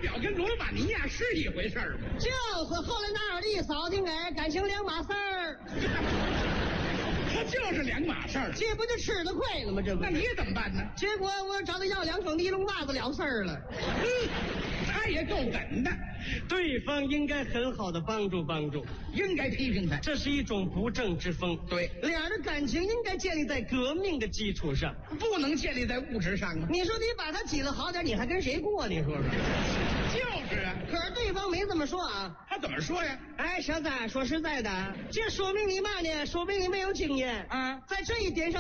表跟罗马尼亚是一回事儿吗？ 就是后来那儿的一扫听哎，感情两码事儿。 他就是两码事儿， 这不就吃了亏了吗？这不， 那你怎么办呢？ 结果我找他要2双尼龙袜子了事儿了。 他也够狠的， 对方应该很好的帮助， 应该批评他。 这是一种不正之风。 对， 俩人感情应该建立在革命的基础上， 不能建立在物质上啊。 你说你把他挤得好点，你还跟谁过？你说说。 就是啊， 可是对方没这么说啊。 他怎么说呀？ 哎，小三，说实在的，这说明你嘛呢？说明你没有经验啊， 在这一点上。